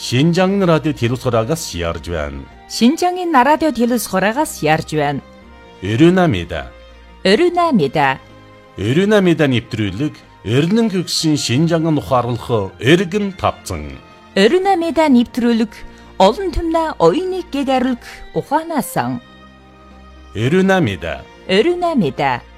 신장 라디오 телевизорагаас ярьж байна. 신장인 라디오 телевизорагаас ярьж байна. Өрүнамида. Өрүнамида. Өрүнамида нэвтрүүлэг Эрнэн хөгсөн Шинжаан ухаарлах эргэн тавцан. Өрүнамида нэвтрүүлэг олон түмнэ оюуныг гэгэрэлг ухаанасан. Өрүнамида. Өрүнамида.